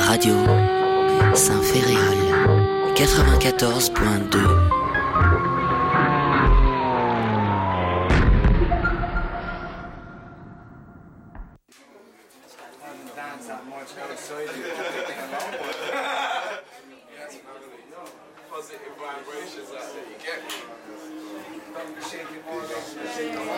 Radio Saint-Féréol 94.2. Positive vibrations out there, you get me?